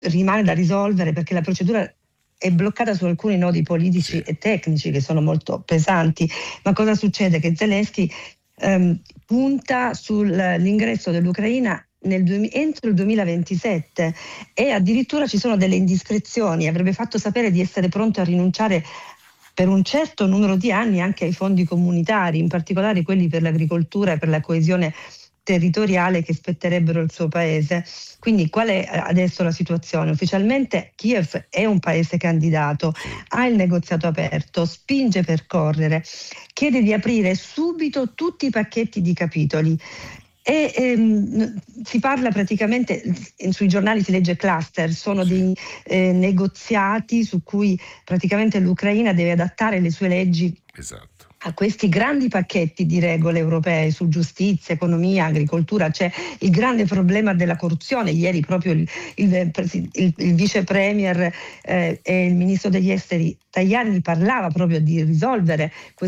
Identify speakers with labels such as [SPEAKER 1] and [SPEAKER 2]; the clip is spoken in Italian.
[SPEAKER 1] rimane da risolvere, perché la procedura è bloccata su alcuni nodi politici
[SPEAKER 2] Sì.
[SPEAKER 1] e tecnici che sono molto pesanti. Ma cosa succede? Che Zelensky punta sull'ingresso dell'Ucraina entro il 2027, e addirittura ci sono delle indiscrezioni. Avrebbe fatto sapere di essere pronto a rinunciare per un certo numero di anni anche ai fondi comunitari, in particolare quelli per l'agricoltura e per la coesione territoriale che spetterebbero al suo paese. Quindi qual è adesso la situazione? Ufficialmente Kiev è un paese candidato,
[SPEAKER 2] Sì.
[SPEAKER 1] ha il negoziato aperto, spinge per correre, chiede di aprire subito tutti i pacchetti di capitoli. E si parla praticamente, sui giornali si legge cluster, sono
[SPEAKER 2] Sì.
[SPEAKER 1] dei negoziati su cui praticamente l'Ucraina deve adattare le sue leggi
[SPEAKER 2] Esatto.
[SPEAKER 1] a questi grandi pacchetti di regole europee su giustizia, economia, agricoltura. C'è il grande problema della corruzione. Ieri proprio il vice premier e il ministro degli esteri Tajani parlava proprio di risolvere questo